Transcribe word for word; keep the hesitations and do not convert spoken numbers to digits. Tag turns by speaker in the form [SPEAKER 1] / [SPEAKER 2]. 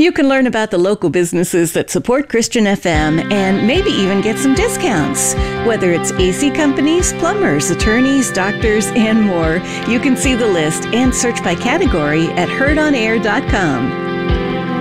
[SPEAKER 1] You can learn about the local businesses that support Christian F M and maybe even get some discounts. Whether it's A C companies, plumbers, attorneys, doctors, and more, you can see the list and search by category at heard on air dot com.